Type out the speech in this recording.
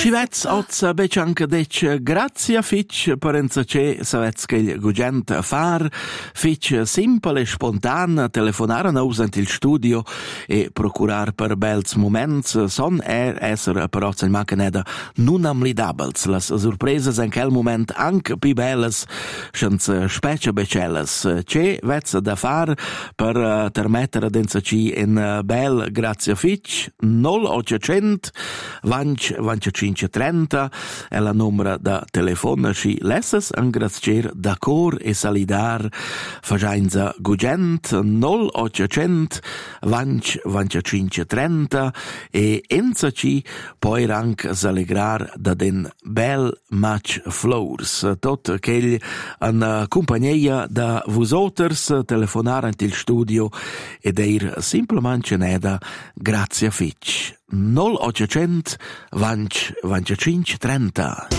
Civets oz becianca dec grazia fitch per enzace savets che il gugent far fitch simple e spontan telefonare a nous ant il studio e procurar per bels moments son esser però se mancaneda non amlidabels las surpresas in quel moment anche pi belles senza specie becelles che vets da far per termettere d'enzaci in bel grazia fitch 0800 2530 è la numero da telefono ci lesses angrazier d'accordo e salidar fagianza gugent 0800 2530 e enzaci poi rank s'allegrar da den bel match floors tot che an compagnia da vosoters telefonar ant il studio ed eir simplemente neda grazia fitch 0800 25 30.